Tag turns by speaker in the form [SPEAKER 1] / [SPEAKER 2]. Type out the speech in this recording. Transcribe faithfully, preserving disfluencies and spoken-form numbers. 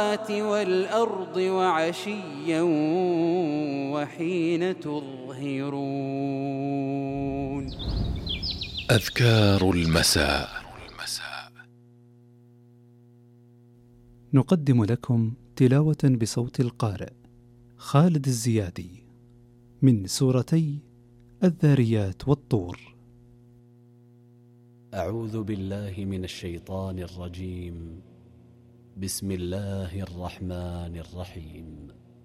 [SPEAKER 1] والأرض وعشيا وحين تظهرون.
[SPEAKER 2] أذكار المساء.
[SPEAKER 3] نقدم لكم تلاوة بصوت القارئ خالد الزيادي من سورتي الذاريات والطور.
[SPEAKER 4] أعوذ بالله من الشيطان الرجيم. بسم الله الرحمن الرحيم.